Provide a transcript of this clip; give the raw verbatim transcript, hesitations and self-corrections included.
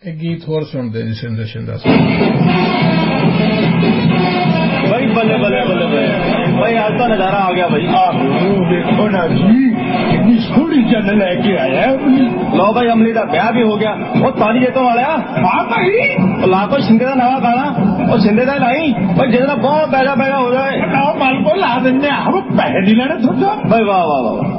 एक गीत होर सुनते जी शिंदे शिंदा भाई बल्ले बल्ले बल्ले भाई आज तो नजारा आ गया भाई। देखो ना जी कितनी सोहनी जन लेके आया। लो भाई अमली का ब्याह भी हो गया और ताली जेतों वाले हाँ भाई ला को शिंदे का नवा गाना और शिंदे का लाई भाई जितना बहुत पैसा पैसा हो जाए माल को ला देने हम पैसे नहीं लेने सोचा भाई वाह वाह वाह